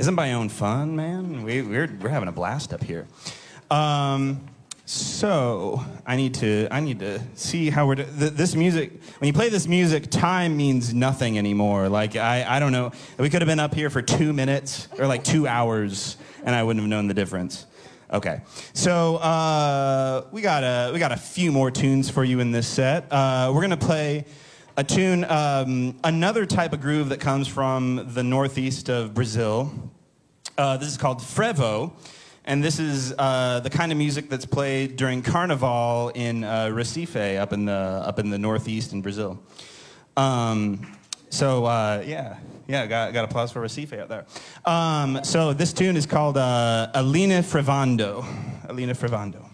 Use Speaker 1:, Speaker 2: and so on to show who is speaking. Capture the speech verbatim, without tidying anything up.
Speaker 1: Isn't Bayonne fun, man? We, we're, we're having a blast up here. Um, so, I need to I need to see how we're... Do- th- this music, when you play this music, time means nothing anymore. Like, I, I don't know. We could have been up here for two minutes or like two hours, and I wouldn't have known the difference. Okay, so uh, we got a we got a few more tunes for you in this set. Uh, we're gonna play a tune, um, another type of groove that comes from the northeast of Brazil. Uh, this is called frevo, and this is uh, the kind of music that's played during Carnival in uh, Recife, up in the up in the northeast in Brazil. Um, so uh, yeah, yeah, got got applause for Recife out there. Um, so this tune is called uh, Alina Frevando. Alina Frevando.